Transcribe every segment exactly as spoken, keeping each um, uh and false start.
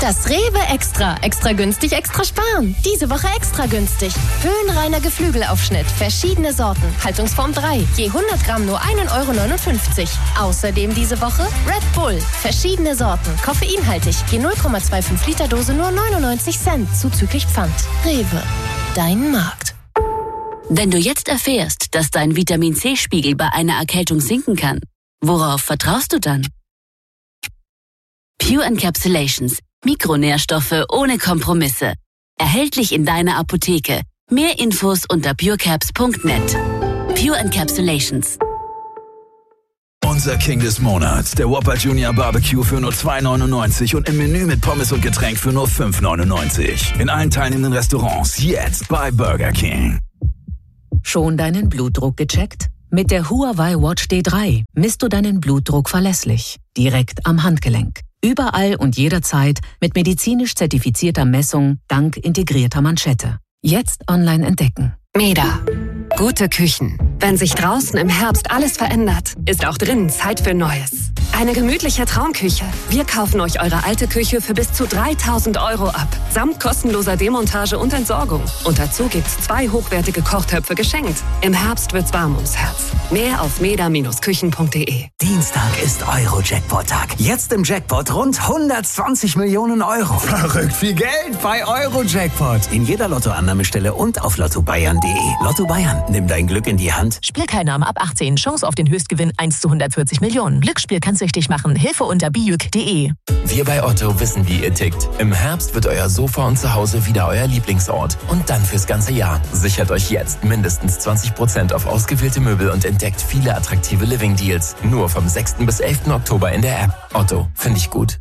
Das Rewe Extra. Extra günstig, extra sparen. Diese Woche extra günstig. Höhenreiner Geflügelaufschnitt. Verschiedene Sorten. Haltungsform drei. Je hundert Gramm nur ein Euro neunundfünfzig. Außerdem diese Woche Red Bull. Verschiedene Sorten. Koffeinhaltig. Je null Komma fünfundzwanzig Liter Dose nur neunundneunzig Cent. Zuzüglich Pfand. Rewe. Dein Markt. Wenn du jetzt erfährst, dass dein Vitamin-C-Spiegel bei einer Erkältung sinken kann, worauf vertraust du dann? Pure Encapsulations. Mikronährstoffe ohne Kompromisse. Erhältlich in deiner Apotheke. Mehr Infos unter purecaps punkt net. Pure Encapsulations. Unser King des Monats, der Whopper Junior Barbecue für nur zwei neunundneunzig und im Menü mit Pommes und Getränk für nur fünf neunundneunzig. In allen teilnehmenden Restaurants jetzt bei Burger King. Schon deinen Blutdruck gecheckt? Mit der Huawei Watch D drei misst du deinen Blutdruck verlässlich, direkt am Handgelenk. Überall und jederzeit mit medizinisch zertifizierter Messung dank integrierter Manschette. Jetzt online entdecken. Meda. Gute Küchen. Wenn sich draußen im Herbst alles verändert, ist auch drinnen Zeit für Neues. Eine gemütliche Traumküche. Wir kaufen euch eure alte Küche für bis zu dreitausend Euro ab. Samt kostenloser Demontage und Entsorgung. Und dazu gibt's zwei hochwertige Kochtöpfe geschenkt. Im Herbst wird's warm ums Herz. Mehr auf meda Bindestrich küchen punkt de. Dienstag ist Euro-Jackpot-Tag. Jetzt im Jackpot rund hundertzwanzig Millionen Euro. Verrückt viel Geld bei Euro-Jackpot. In jeder Lottoannahmestelle und auf lotto bayern punkt de. Lotto Bayern, nimm dein Glück in die Hand. Spielteilnahme ab achtzehn. Chance auf den Höchstgewinn eins zu hundertvierzig Millionen. Glücksspiel kann süchtig machen. Hilfe unter bijuk punkt de. Wir bei Otto wissen, wie ihr tickt. Im Herbst wird euer Sofa und Zuhause wieder euer Lieblingsort. Und dann fürs ganze Jahr. Sichert euch jetzt mindestens zwanzig Prozent auf ausgewählte Möbel und entdeckt viele attraktive Living-Deals. Nur vom sechsten bis elften Oktober in der App. Otto, finde ich gut.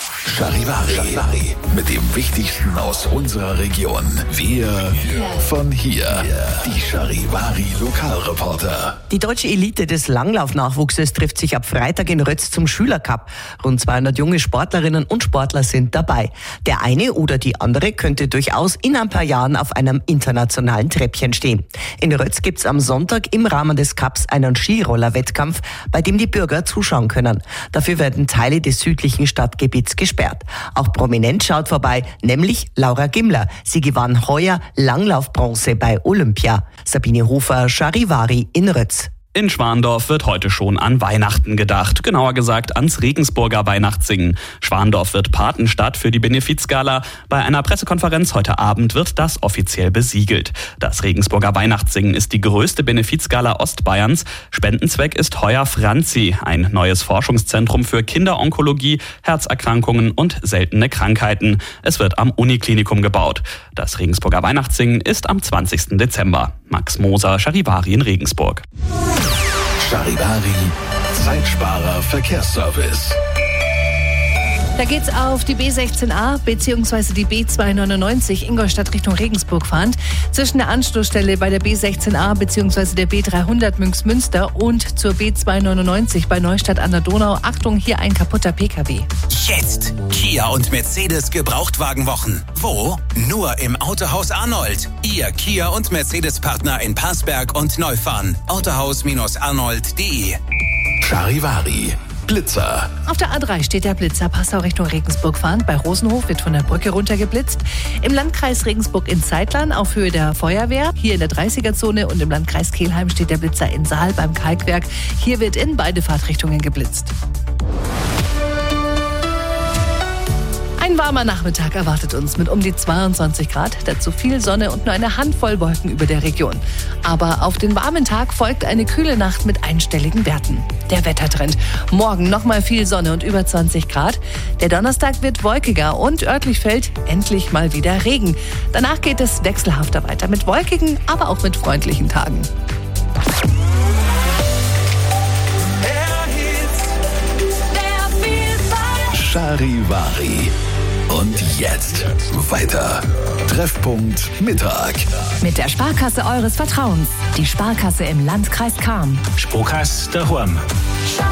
Charivari, mit dem Wichtigsten aus unserer Region. Wir von hier. Die Charivari Lokalreporter. Die deutsche Elite des Langlaufnachwuchses trifft sich ab Freitag in Rötz zum Schülercup. Rund zweihundert junge Sportlerinnen und Sportler sind dabei. Der eine oder die andere könnte durchaus in ein paar Jahren auf einem internationalen Treppchen stehen. In Rötz gibt's am Sonntag im Rahmen des Cups einen Skiroller-Wettkampf, bei dem die Bürger zuschauen können. Dafür werden Teile des südlichen Stadtgebiets gesperrt. Auch prominent schaut vorbei, nämlich Laura Gimler. Sie gewann heuer Langlaufbronze bei Olympia. Sabine Hofer, Charivari in Rötz. In Schwandorf wird heute schon an Weihnachten gedacht, genauer gesagt ans Regensburger Weihnachtssingen. Schwandorf wird Patenstadt für die Benefizgala. Bei einer Pressekonferenz heute Abend wird das offiziell besiegelt. Das Regensburger Weihnachtssingen ist die größte Benefizgala Ostbayerns. Spendenzweck ist heuer Franzi, ein neues Forschungszentrum für Kinderonkologie, Herzerkrankungen und seltene Krankheiten. Es wird am Uniklinikum gebaut. Das Regensburger Weihnachtssingen ist am zwanzigsten Dezember. Max Moser, Charivari in Regensburg. Charivari, Zeitsparer Verkehrsservice. Da geht's auf die B sechzehn a bzw. die B zweihundertneunundneunzig Ingolstadt Richtung Regensburg fahrend. Zwischen der Anschlussstelle bei der B sechzehn a bzw. der B dreihundert Münchsmünster und zur B zweihundertneunundneunzig bei Neustadt an der Donau. Achtung, hier ein kaputter P K W. Jetzt Kia und Mercedes Gebrauchtwagenwochen. Wo? Nur im Autohaus Arnold. Ihr Kia und Mercedes-Partner in Passberg und Neufahren. autohaus arnold punkt de. Charivari. Blitzer. Auf der A drei steht der Blitzer Passau Richtung Regensburg fahrend. Bei Rosenhof wird von der Brücke runtergeblitzt. Im Landkreis Regensburg in Zeitlern auf Höhe der Feuerwehr. Hier in der dreißiger-Zone und im Landkreis Kelheim steht der Blitzer in Saal beim Kalkwerk. Hier wird in beide Fahrtrichtungen geblitzt. Ein warmer Nachmittag erwartet uns mit um die zweiundzwanzig Grad, dazu viel Sonne und nur eine Handvoll Wolken über der Region. Aber auf den warmen Tag folgt eine kühle Nacht mit einstelligen Werten. Der Wettertrend. Morgen nochmal viel Sonne und über zwanzig Grad. Der Donnerstag wird wolkiger und örtlich fällt endlich mal wieder Regen. Danach geht es wechselhafter weiter mit wolkigen, aber auch mit freundlichen Tagen. Charivari. Und jetzt weiter. Treffpunkt Mittag. Mit der Sparkasse eures Vertrauens. Die Sparkasse im Landkreis Cham. Sparkasse daheim.